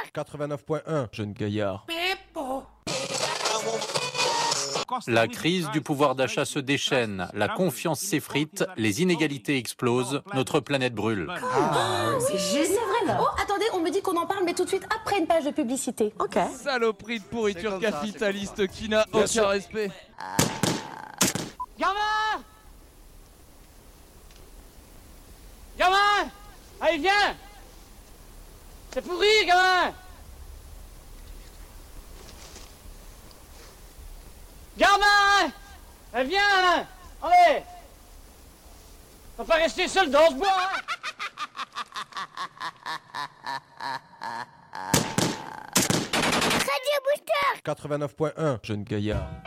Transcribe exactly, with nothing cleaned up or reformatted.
quatre-vingt-neuf point un, jeune gaillard. La crise du pouvoir d'achat se déchaîne, la confiance s'effrite, les inégalités explosent, notre planète brûle. Ah, c'est juste, c'est vrai. Oh, attendez, on me dit qu'on en parle, mais tout de suite après une page de publicité. Ok. Saloperie de pourriture capitaliste qui n'a aucun sûr. respect. Gamin! Gamin! Allez, viens! C'est pourri, gamin! Gamin! Allez, viens! Allez! On va pas rester seul dans ce bois, hein! quatre-vingt-neuf point un, jeune gaillard.